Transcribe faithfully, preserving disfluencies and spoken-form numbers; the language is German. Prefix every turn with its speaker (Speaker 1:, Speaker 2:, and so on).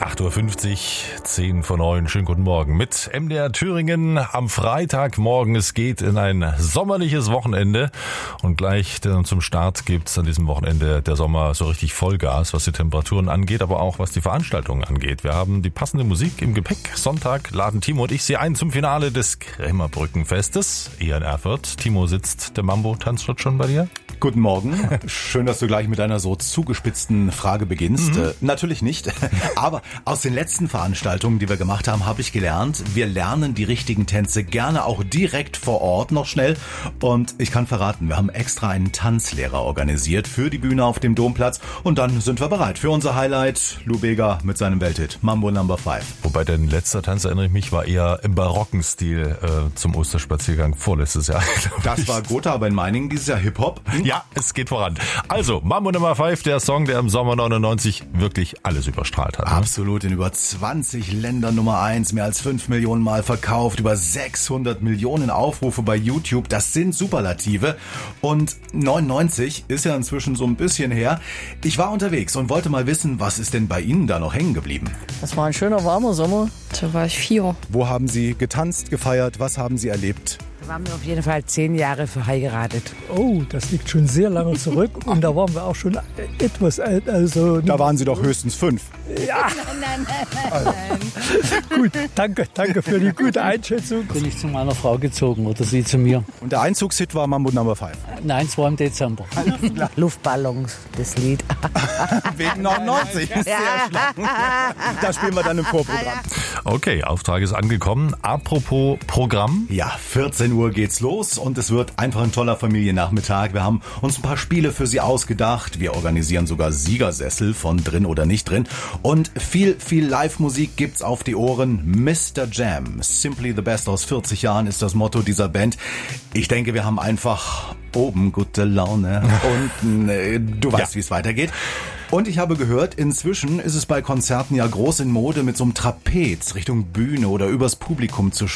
Speaker 1: acht Uhr fünfzig, zehn vor neun, schönen guten Morgen mit M D R Thüringen am Freitagmorgen. Es geht in ein sommerliches Wochenende und gleich zum Start gibt's an diesem Wochenende der Sommer so richtig Vollgas, was die Temperaturen angeht, aber auch was die Veranstaltungen angeht. Wir haben die passende Musik im Gepäck. Sonntag laden Timo und ich Sie ein zum Finale des Krämerbrückenfestes hier in Erfurt. Timo, sitzt der Mambo-Tanzschritt schon bei dir?
Speaker 2: Guten Morgen. Schön, dass du gleich mit einer so zugespitzten Frage beginnst. Mhm. Äh, natürlich nicht, aber aus den letzten Veranstaltungen, die wir gemacht haben, habe ich gelernt, wir lernen die richtigen Tänze gerne auch direkt vor Ort noch schnell. Und ich kann verraten, wir haben extra einen Tanzlehrer organisiert für die Bühne auf dem Domplatz. Und dann sind wir bereit für unser Highlight, Lou Bega mit seinem Welthit Mambo Number Five.
Speaker 1: Wobei der letzte Tanz, erinnere ich mich, war eher im barocken Stil äh, zum Osterspaziergang vorletztes Jahr.
Speaker 2: Das war Gotha, aber in Meiningen dieses Jahr Hip-Hop.
Speaker 1: Ja, es geht voran. Also, Mambo Number Five, der Song, der im Sommer neunundneunzig wirklich alles überstrahlt hat. Ne?
Speaker 2: Absolut, in über zwanzig Ländern Nummer eins, mehr als fünf Millionen Mal verkauft, über sechshundert Millionen Aufrufe bei YouTube, das sind Superlative. Und neunundneunzig ist ja inzwischen so ein bisschen her. Ich war unterwegs und wollte mal wissen, was ist denn bei Ihnen da noch hängen geblieben?
Speaker 3: Das war ein schöner, warmer Sommer, da war ich vier.
Speaker 2: Wo haben Sie getanzt, gefeiert, was haben Sie erlebt?
Speaker 4: Da waren wir auf jeden Fall zehn Jahre verheiratet.
Speaker 5: Oh, das liegt schon sehr lange zurück und da waren wir auch schon etwas alt. Also
Speaker 2: da waren Sie doch höchstens fünf.
Speaker 5: Ja.
Speaker 4: Nein, nein, nein, nein.
Speaker 5: Gut, danke, danke für die gute Einschätzung.
Speaker 6: Bin ich zu meiner Frau gezogen oder sie zu mir.
Speaker 2: Und der Einzugshit war Mambo Number Five?
Speaker 6: Nein, es war im Dezember.
Speaker 4: Luftballons, das Lied.
Speaker 2: Wegen neunundneunzig. Sehr schlau. Da spielen wir dann im Vorprogramm.
Speaker 1: Okay, Auftrag ist angekommen. Apropos Programm.
Speaker 2: Ja, vierzehn Uhr geht's los und es wird einfach ein toller Familiennachmittag. Wir haben uns ein paar Spiele für Sie ausgedacht. Wir organisieren sogar Siegersessel von drin oder nicht drin. Und viel, viel Live-Musik gibt's auf die Ohren. Mister Jam, Simply the Best aus vierzig Jahren ist das Motto dieser Band. Ich denke, wir haben einfach oben gute Laune. Unten, äh, du weißt, ja, wie es weitergeht. Und ich habe gehört, inzwischen ist es bei Konzerten ja groß in Mode, mit so einem Trapez Richtung Bühne oder übers Publikum zu